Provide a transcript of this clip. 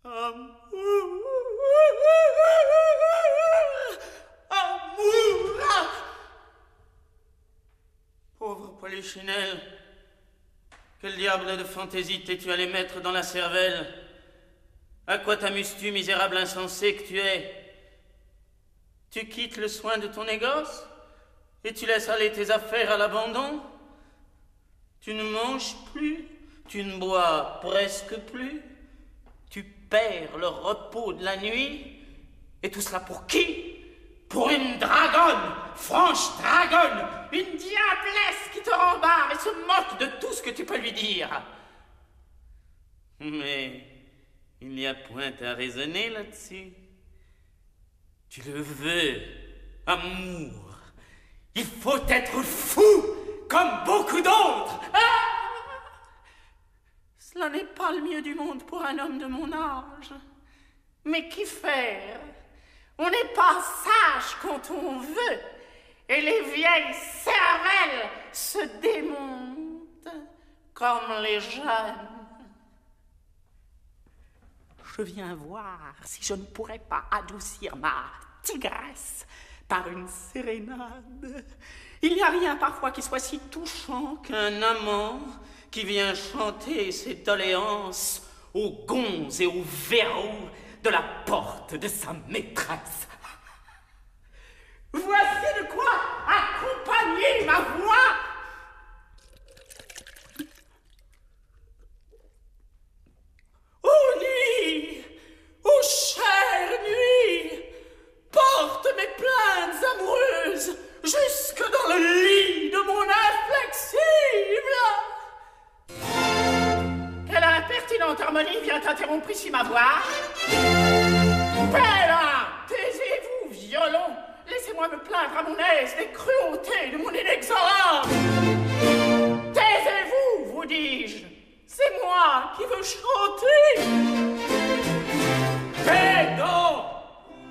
Amour, amour. Pauvre Polichinelle, quel diable de fantaisie t'es-tu allé mettre dans la cervelle? À quoi t'amuses-tu, misérable insensé que tu es? Tu quittes le soin de ton négoce et tu laisses aller tes affaires à l'abandon? Tu ne manges plus, tu ne bois presque plus, tu perds le repos de la nuit, et tout cela pour qui? Pour une dragonne, franche dragonne, une diablesse qui te rembarre et se moque de tout ce que tu peux lui dire. Mais il n'y a point à raisonner là-dessus. Tu le veux, amour. Il faut être fou, comme beaucoup d'autres. Ah! Cela n'est pas le mieux du monde pour un homme de mon âge. Mais qu'y faire? On n'est pas sage quand on veut, et les vieilles cervelles se démontent comme les jeunes. Je viens voir si je ne pourrais pas adoucir ma tigresse par une sérénade. Il n'y a rien parfois qui soit si touchant qu'un amant qui vient chanter ses doléances aux gonds et aux verrous de la porte de sa maîtresse. Voici de quoi accompagner ma voix. Ô nuit, ô chère nuit, porte mes plaintes amoureuses jusque dans le lit de mon inflexible. Quelle impertinente harmonie vient interrompre ici ma voix? Bella, taisez-vous, violon. Laissez-moi me plaindre à mon aise des cruautés de mon inexorable. Taisez-vous, vous dis-je. C'est moi qui veux chanter.